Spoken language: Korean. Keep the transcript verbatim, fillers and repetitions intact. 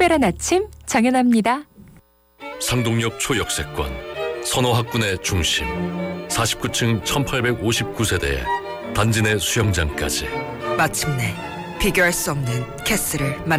특별한 아침 정연아입니다. 상동역 초역세권, 선호학군의 중심, 사십구 층 천팔백오십구 세대에 단지 내 수영장까지. 마침내 비교할 수 없는 캐슬을 만